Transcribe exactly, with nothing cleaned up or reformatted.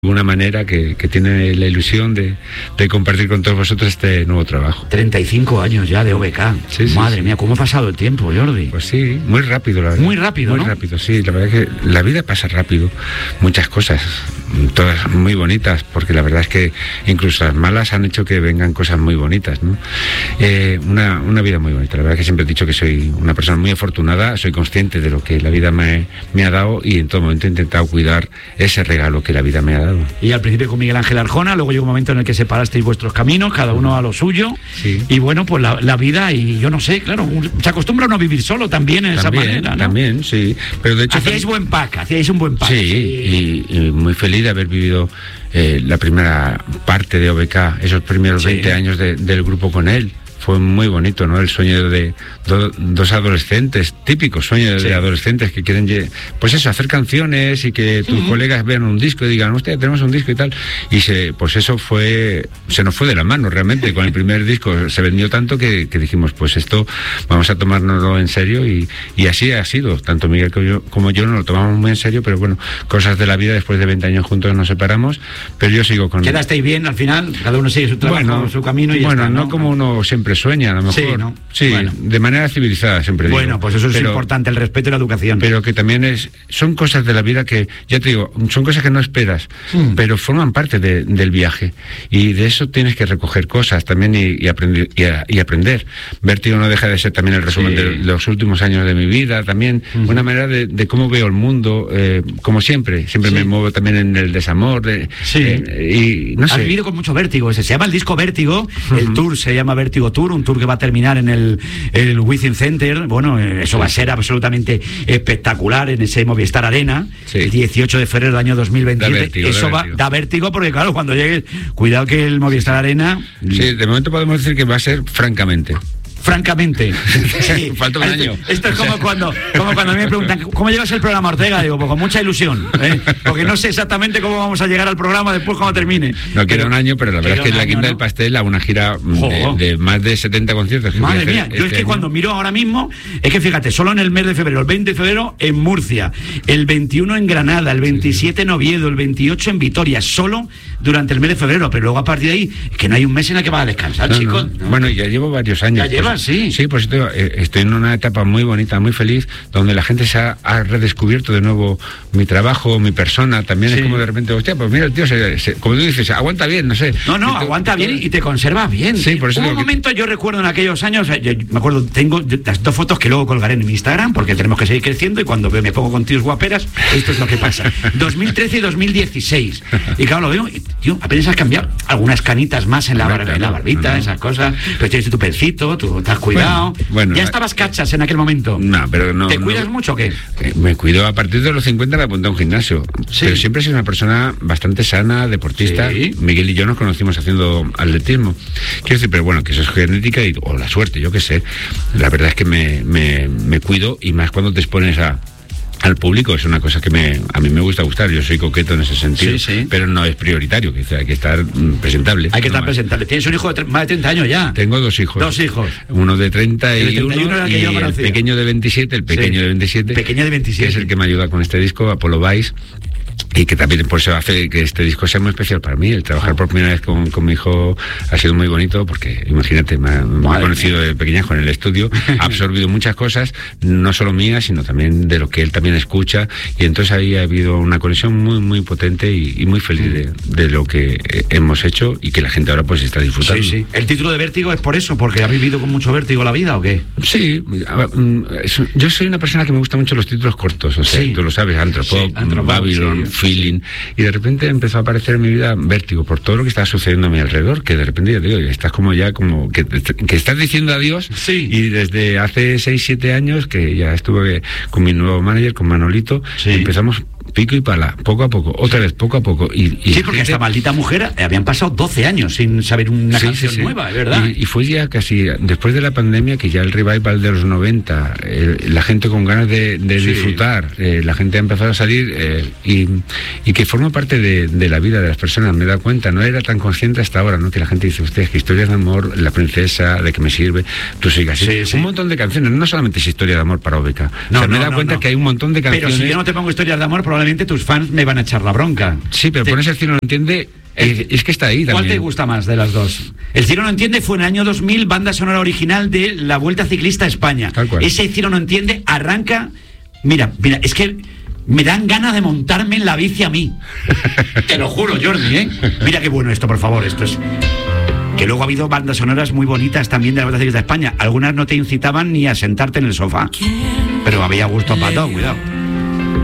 una manera que, que tiene la ilusión de, de compartir con todos vosotros este nuevo trabajo. treinta y cinco años ya de O B K. Sí, sí, Madre sí. mía, ¿cómo ha pasado el tiempo, Jordi? Pues sí, muy rápido, la verdad. Muy rápido, Muy ¿no? rápido, sí. La verdad es que la vida pasa rápido. Muchas cosas, todas muy bonitas, porque la verdad es que incluso las malas han hecho que vengan cosas muy bonitas, ¿no? Eh, una, una vida muy bonita. La verdad es que siempre he dicho que soy una persona muy afortunada, soy consciente de lo que la vida me, me ha dado y en todo momento he intentado cuidar ese regalo que la vida me ha dado. Y al principio con Miguel Ángel Arjona, luego llegó un momento en el que separasteis vuestros caminos, cada uno a lo suyo. Sí. Y bueno, pues la, la vida, y yo no sé, claro, se acostumbra a no vivir solo también en También, esa manera, ¿no? También, sí. Pero de hecho, Hacíais buen pack, hacíais un buen pack. Sí, y, y muy feliz de haber vivido eh, la primera parte de O B K, esos primeros Sí. veinte años de, del grupo con él. Fue muy bonito, ¿no? El sueño de do, dos adolescentes, típico sueño Sí. de adolescentes que quieren, pues eso, hacer canciones y que tus uh-huh. colegas vean un disco y digan, hostia, tenemos un disco y tal. Y se, pues eso fue, se nos fue de la mano realmente. Con el primer disco se vendió tanto que, que dijimos, pues esto vamos a tomárnoslo en serio y, y así ha sido. Tanto Miguel como yo, como yo nos lo tomamos muy en serio, pero bueno, cosas de la vida, después de veinte años juntos nos separamos, pero yo sigo con... ¿Quedasteis bien al final? Cada uno sigue su trabajo, bueno, su camino y ya bueno, está, ¿no? no como uno siempre sueña, a lo mejor. Sí, ¿no? Sí, bueno. De manera civilizada siempre digo. Bueno, pues eso es pero, importante, el respeto y la educación. Pero que también es, son cosas de la vida que, ya te digo, son cosas que no esperas, mm. pero forman parte de, del viaje. Y de eso tienes que recoger cosas también y, y, aprender, y, a, y aprender. Vértigo no deja de ser también el resumen sí. de los últimos años de mi vida, también mm. una manera de, de cómo veo el mundo, eh, como siempre. Siempre sí. me muevo también en el desamor. De, sí. Eh, y no sé. Has vivido con mucho vértigo. Se llama el disco Vértigo, uh-huh. el tour se llama Vértigo Tour, un tour que va a terminar en el, el Within Center. Bueno, eso va a ser absolutamente espectacular en ese Movistar Arena, sí. el dieciocho de febrero del año dos mil veintisiete. Da vértigo, eso da vértigo. Va, da vértigo porque claro, cuando llegue, cuidado que el Movistar Arena... Sí, de momento podemos decir que va a ser francamente. Francamente. Sí. Falta un esto, año. Esto es como cuando, como cuando a mí me preguntan ¿cómo llevas el programa, Ortega? Digo, pues con mucha ilusión, ¿eh? Porque no sé exactamente cómo vamos a llegar al programa después cuando termine. No queda un año, pero la verdad es que es la guinda, ¿no?, del pastel a una gira de, de más de setenta conciertos. Madre mía, yo este es que año. Cuando miro ahora mismo, es que fíjate, solo en el mes de febrero, el veinte de febrero en Murcia, el veintiuno en Granada, el veintisiete en Oviedo, el veintiocho en Vitoria, solo durante el mes de febrero, pero luego a partir de ahí, es que no hay un mes en el que vas a descansar, no, chicos. No. No. Bueno, ya llevo varios años. Ya pues, llevas, sí. Sí, pues estoy en una etapa muy bonita, muy feliz, donde la gente se ha, ha redescubierto de nuevo mi trabajo, mi persona. También sí. es como de repente, hostia, pues mira el tío, se, se, como tú dices, aguanta bien, no sé. No, no, te, aguanta te, bien y te conservas bien. Sí, por eso. Hubo un momento, que... yo recuerdo en aquellos años, yo me acuerdo, tengo las dos fotos que luego colgaré en mi Instagram, porque tenemos que seguir creciendo y cuando veo, me pongo con tíos guaperas, esto es lo que pasa. dos mil trece y dos mil dieciséis. Y claro, lo veo, y, tío, apenas has cambiado algunas canitas más en la, bar, en la barbita, no, no. esas cosas, pero tienes tu pelcito, tú te has cuidado. Bueno, bueno, ¿ya estabas cachas en aquel momento? No, pero no. ¿Te cuidas no, mucho o qué? Me cuido a partir de los cincuenta, me apunté a un gimnasio. Sí. Pero siempre he sido una persona bastante sana, deportista. Sí. Miguel y yo nos conocimos haciendo atletismo. Quiero decir, pero bueno, que eso es genética y, o la suerte, yo qué sé. La verdad es que me, me, me cuido y más cuando te expones a. Al público es una cosa que me, a mí me gusta gustar, yo soy coqueto en ese sentido, sí, sí. pero no es prioritario, que hay que estar mm, presentable. Hay que no estar más. presentable. ¿Tienes un hijo de más de treinta años ya? Tengo dos hijos. Dos hijos. Uno de treinta y uno y el pequeño de veintisiete, el pequeño sí. de veintisiete. Pequeño de veintisiete. Que es el que me ayuda con este disco, Apollo Vice. Y que también por eso hace que este disco sea muy especial para mí. El trabajar por primera vez con, con mi hijo ha sido muy bonito porque, imagínate, me ha, me ha conocido de pequeñajo en el estudio, ha absorbido muchas cosas, no solo mías, sino también de lo que él también escucha, y entonces ahí ha habido una conexión muy, muy potente y, y muy feliz de, de lo que hemos hecho y que la gente ahora pues está disfrutando. Sí, sí. ¿El título de Vértigo es por eso? ¿Porque ha vivido con mucho vértigo la vida o qué? Sí, yo soy una persona que me gusta mucho los títulos cortos, o sea, sí. tú lo sabes, Antropop, sí, Antropop Babylon, sí. Feeling, y de repente empezó a aparecer en mi vida Vértigo por todo lo que estaba sucediendo a mi alrededor, que de repente ya digo, estás como ya como que, que estás diciendo adiós, sí. y desde hace seis siete años que ya estuve con mi nuevo manager, con Manolito, sí. empezamos pico y pala, poco a poco, otra vez, poco a poco. Y, y sí, porque gente... esta maldita mujer eh, habían pasado doce años sin saber una sí, canción sí, sí. nueva, es verdad. Y, y fue ya casi, después de la pandemia, que ya el revival de los noventa, eh, la gente con ganas de, de sí. disfrutar, eh, la gente ha empezado a salir eh, y, y que forma parte de, de la vida de las personas, me he dado cuenta, no era tan consciente hasta ahora, ¿no? Que la gente dice, ustedes, que historias de amor, La princesa, ¿de qué me sirve? Tú sigas así. Sí, sí. Un montón de canciones, no solamente es historia de amor para O B K. No, o sea, no, me he dado no, cuenta no. que hay un montón de canciones. Pero si yo no te pongo historias de amor, probablemente probablemente tus fans me van a echar la bronca. Sí, pero Te... pones El cielo no entiende, es, es que está ahí también. ¿Cuál te gusta más de las dos? El cielo no entiende fue en el año dos mil, banda sonora original de la Vuelta Ciclista a España. Tal cual. Ese cielo no entiende arranca... Mira, mira, es que me dan ganas de montarme en la bici a mí. Te lo juro, Jordi, ¿eh? Mira qué bueno esto, por favor, esto es... Que luego ha habido bandas sonoras muy bonitas también de la Vuelta Ciclista a España. Algunas no te incitaban ni a sentarte en el sofá. Pero había gusto para todo, cuidado.